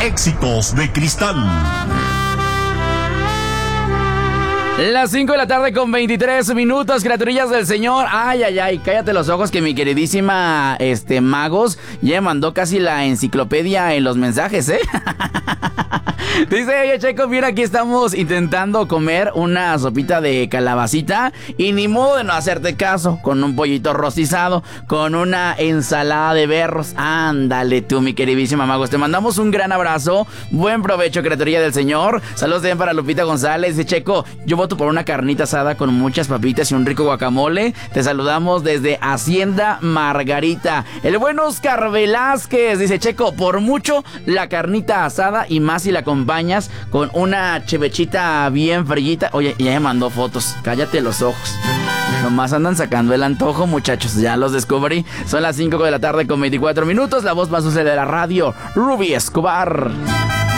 Éxitos de Cristal. Las 5 de la tarde con 23 minutos, criaturillas del Señor. Ay, ay, ay, cállate los ojos que mi queridísima Magos ya me mandó casi la enciclopedia en los mensajes, ¿eh? Dice, oye, Checo, mira, aquí estamos intentando comer una sopita de calabacita y ni modo de no hacerte caso, con un pollito rostizado, con una ensalada de berros. Ándale tú, mi queridísima Magos, te mandamos un gran abrazo, buen provecho, criaturilla del Señor. Saludos también para Lupita González. Dice, Checo, yo voto por una carnita asada con muchas papitas y un rico guacamole. Te saludamos desde Hacienda Margarita. El buen Oscar Velázquez dice, Checo, por mucho la carnita asada y más si la acompañas con una chevechita bien frillita. Oye, ya me mandó fotos, cállate los ojos. Nomás andan sacando el antojo, muchachos, ya los descubrí. Son las 5 de la tarde con 24 minutos. La voz más dulce de la radio, Ruby Escobar.